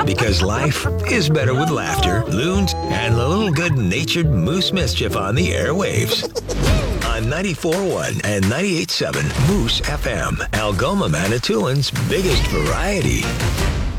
Because life is better with laughter, loons, and a little good-natured moose mischief on the airwaves. On 94.1 and 98.7 Moose FM, Algoma, Manitoulин's biggest variety.